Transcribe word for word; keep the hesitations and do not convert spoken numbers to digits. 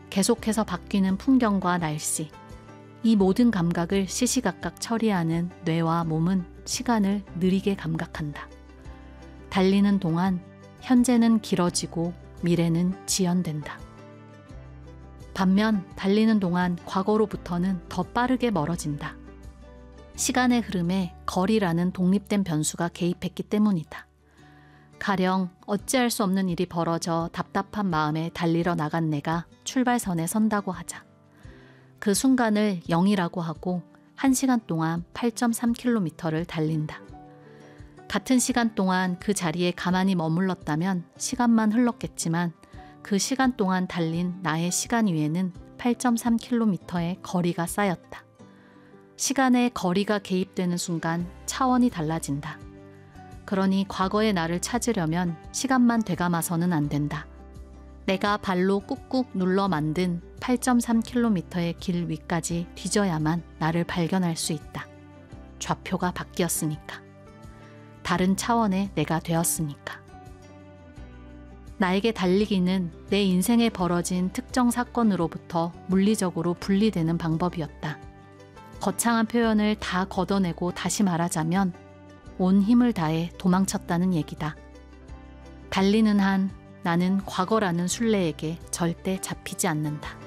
계속해서 바뀌는 풍경과 날씨, 이 모든 감각을 시시각각 처리하는 뇌와 몸은 시간을 느리게 감각한다. 달리는 동안 현재는 길어지고 미래는 지연된다. 반면 달리는 동안 과거로부터는 더 빠르게 멀어진다. 시간의 흐름에 거리라는 독립된 변수가 개입했기 때문이다. 가령 어찌할 수 없는 일이 벌어져 답답한 마음에 달리러 나간 내가 출발선에 선다고 하자. 그 순간을 영이라고 하고 한 시간 동안 팔 점 삼 킬로미터를 달린다. 같은 시간 동안 그 자리에 가만히 머물렀다면 시간만 흘렀겠지만 그 시간 동안 달린 나의 시간 위에는 팔 점 삼 킬로미터의 거리가 쌓였다. 시간에 거리가 개입되는 순간 차원이 달라진다. 그러니 과거의 나를 찾으려면 시간만 되감아서는 안 된다. 내가 발로 꾹꾹 눌러 만든 팔 점 삼 킬로미터의 길 위까지 뒤져야만 나를 발견할 수 있다. 좌표가 바뀌었으니까. 다른 차원의 내가 되었으니까. 나에게 달리기는 내 인생에 벌어진 특정 사건으로부터 물리적으로 분리되는 방법이었다. 거창한 표현을 다 걷어내고 다시 말하자면 온 힘을 다해 도망쳤다는 얘기다. 달리는 한 나는 과거라는 술래에게 절대 잡히지 않는다.